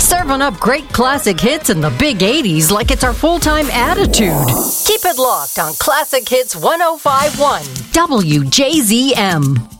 Serving up great classic hits in the big 80s like it's our full-time attitude. Keep it locked on Classic Hits 105.1 WJZM.